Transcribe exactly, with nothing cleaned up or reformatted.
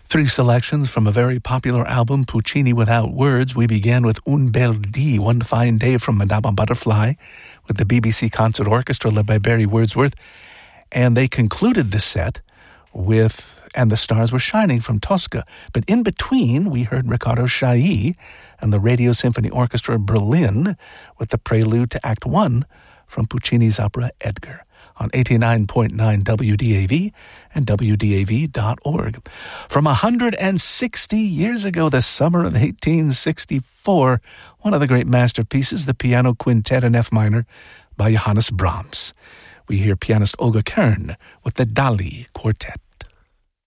Three selections from a very popular album, Puccini Without Words. We began with Un Bel Dì, One Fine Day from Madama Butterfly, with the B B C Concert Orchestra led by Barry Wordsworth. And they concluded the set with And the Stars Were Shining from Tosca. But in between, we heard Riccardo Chailly and the Radio Symphony Orchestra Berlin with the prelude to Act One from Puccini's opera Edgar on eighty-nine point nine W D A V and W D A V dot org. From one hundred sixty years ago, the summer of eighteen sixty-four, one of the great masterpieces, the Piano Quintet in F minor by Johannes Brahms. We hear pianist Olga Kern with the Dali Quartet.